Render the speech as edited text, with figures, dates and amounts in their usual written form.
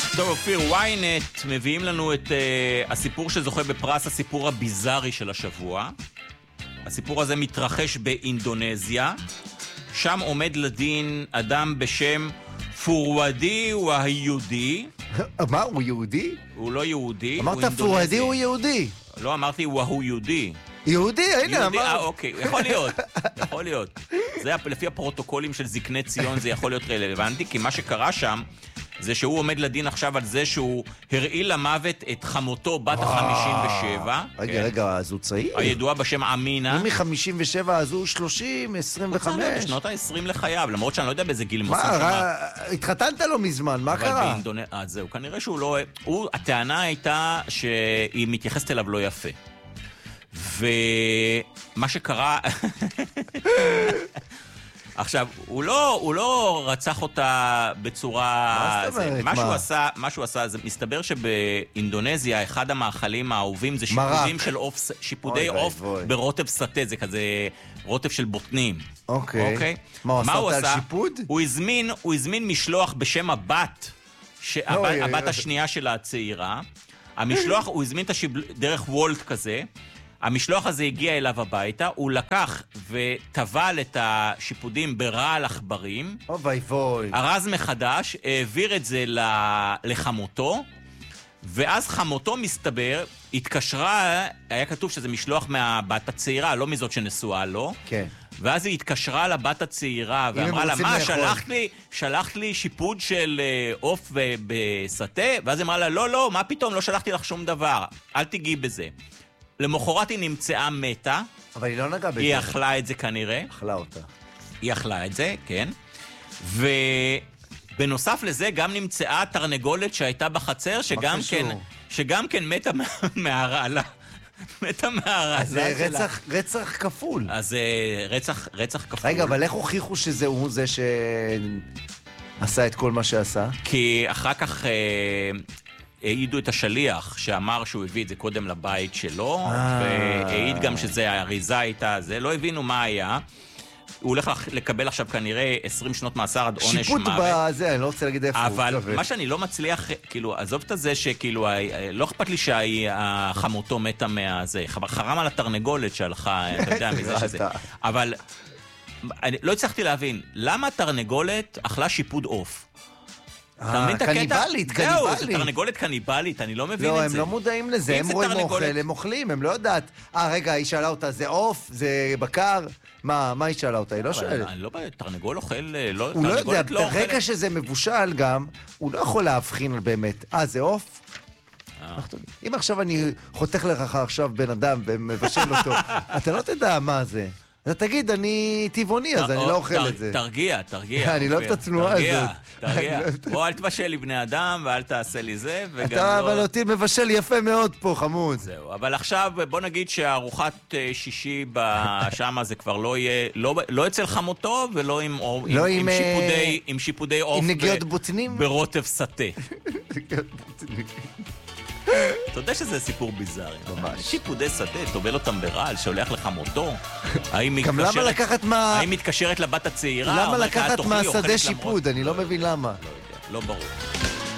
טוב, אופיר, ynet מביאים לנו את הסיפור שזוכה בפרס הסיפור הביזארי של השבוע. הסיפור הזה מתרחש באינדונזיה. שם עומד לדין אדם בשם פורוודי והיהודי. מה, הוא יהודי? הוא לא יהודי, אמרת פורוודי הוא יהודי. לא, אמרתי הוא יהודי. יהודי, הנה אמר. אוקיי, יכול להיות, יכול להיות. זה לפי הפרוטוקולים של זקני ציון, זה יכול להיות רלוונטי, כי מה שקרה שם זה שהוא עומד לדין עכשיו על זה שהוא הרעיל למוות את חמותו בת ה-57. רגע, אז הוא צעיר? הידועה בשם אמינה. אם מ-57 אז הוא 30, 25. בשנות ה-20 לחייו, למרות שאני לא יודע באיזה גיל מוסים שם. התחתנת לו מזמן, מה קרה? אז זהו, כנראה שהוא לא... הטענה הייתה שהיא מתייחסת אליו לא יפה. ומה שקרה... עכשיו, הוא לא רצח אותה בצורה... מה שהוא עשה, זה מסתבר שבאינדונזיה, אחד המאכלים האהובים זה שיפודי עוף ברוטב סטה, זה כזה רוטב של בוטנים. אוקיי. מה הוא עשה על שיפוד? הוא הזמין משלוח בשם הבת השנייה של הצעירה. המשלוח, הוא הזמין דרך וולט כזה, המשלוח הזה הגיע אליו הביתה, הוא לקח וטבל את השיפודים ברעל עכברים, ארז מחדש, העביר את זה לחמותו, ואז חמותו מסתבר, התקשרה, היה כתוב שזה משלוח מהבת הצעירה, לא מזאת שנשואה לו, כן. ואז היא התקשרה לבת הצעירה ואמרה לה, מה, שלחת לי שיפוד של עוף בסטה? ואז היא אמרה לה, לא, מה פתאום, לא שלחתי לך שום דבר, אל תגיעי בזה. למחרת היא נמצאה מתה. אבל היא לא נגעה בזה. היא אכלה את זה כנראה. אכלה אותה. היא אכלה את זה, כן. ובנוסף לזה גם נמצאה תרנגולת שהייתה בחצר, שגם כן מתה מהרעלה. מתה מהרעלה שלה. אז זה רצח כפול. אז זה רצח כפול. רגע, אבל איך הוכיחו שזה הוא זה שעשה את כל מה שעשה? כי אחר כך... העידו את השליח שאמר שהוא הביא את זה קודם לבית שלו, והעיד גם שזה האריזה הייתה, זה לא הבינו מה היה. הוא הולך לקבל עכשיו כנראה 20 שנות מאסר עד עונש מוות. שיפוט בזה, אני לא רוצה להגיד איפה. אבל מה שאני לא מצליח, כאילו, עזוב את זה שכאילו, לא אכפת לי שהחמותו מתה מהזה, חרם על התרנגולת שהלכה, אתה יודע, מזה שזה. אבל לא הצלחתי להבין, למה תרנגולת אכלה שיפוד עוף? קניבלית. זהו, זה תרנגולת קניבלית, אני לא מבין את זה. לא, הם לא מודעים לזה, הם רואים אוכל, הם אוכלים, הם לא יודעת. רגע, היא שאלה אותה, זה עוף, זה בקר? מה היא שאלה אותה? היא לא שואלת. אני לא יודע, תרנגול אוכל, הוא לא יודע, ברגע שזה מבושל גם, הוא לא יכול להבחין באמת. זה עוף? אם עכשיו אני חותך לך עכשיו בן אדם ומבשל אותו, אתה לא תדע מה זה. אתה תגיד, אני טבעוני, אז אני לא אוכל את זה. תרגיע. אני לא אוהב את התנועה הזאת. תרגיע. בוא, אל תבשל לי בני אדם, ואל תעשה לי זה, אבל אותי מבשל יפה מאוד פה, חמוד. זהו, אבל עכשיו בוא נגיד שהארוחת שישי בשמה זה כבר לא יהיה, לא אצל חמותו, ולא עם שיפודי עוף. עם נגיעות בוטנים? ברוטב סטה. אתה יודע שזה סיפור ביזארי. ממש. שיפודי שדה, תובל אותם ברעל, שולח לך מותו. גם למה לקחת האם מתקשרת לבת הצעירה? למה לקחת מהשדה שיפוד? אני לא מבין למה. לא יודע, לא ברור.